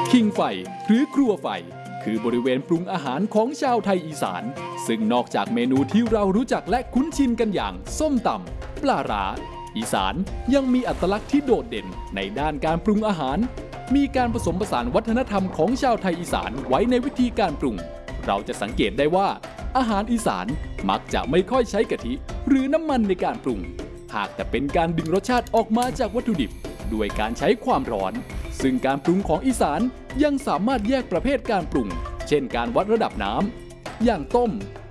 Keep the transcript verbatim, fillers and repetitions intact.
คิงไฟหรือครัวไฟคือบริเวณปรุงอาหารของชาวไทยอีสานซึ่งนอกจากเมนูที่เรารู้จักและคุ้นชินกันอย่างส้มตำปลาร้าอีสานยังมีอัตลักษณ์ที่โดดเด่นในด้านการปรุงอาหารมีการผสมผสานวัฒนธรรมของชาวไทยอีสานไว้ในวิธีการปรุงเราจะสังเกตได้ว่าอาหารอีสานมักจะไม่ค่อยใช้กะทิหรือน้ำมันในการปรุงหากแต่เป็นการดึงรสชาติออกมาจากวัตถุดิบด้วยการใช้ความร้อนซึ่งการปรุงของอีสานยังสามารถแยกประเภทการปรุงเช่นการวัดระดับน้ำอย่างต้ม